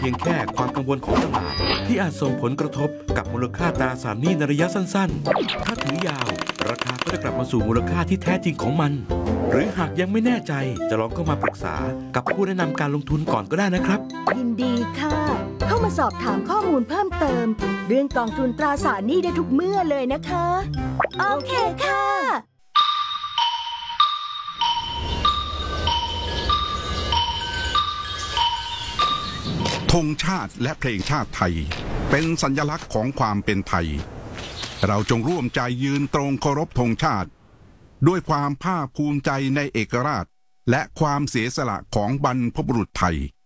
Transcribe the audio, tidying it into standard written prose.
พียงแค่ความกังวลของตลาดที่อาจส่งผลกระทบกับมูลค่าตราสารหนี้ในระยะสั้นๆถ้าถือยาวราคาก็จะกลับมาสู่มูลค่าที่แท้จริงของมันหรือหากยังไม่แน่ใจจะลองเข้ามาปรึกษากับผู้แนะนำการลงทุนก่อนก็ได้นะครับยินดีค่ะเข้ามาสอบถามข้อมูลเพิ่มเติมเรื่องกองทุนตราสารหนี้ได้ทุกเมื่อเลยนะคะโอเคค่ะธงชาติและเพลงชาติไทยเป็นสัญลักษณ์ของความเป็นไทยเราจงร่วมใจยืนตรงเคารพธงชาติด้วยความภาคภูมิใจในเอกราชและความเสียสละของบรรพบุรุษไทย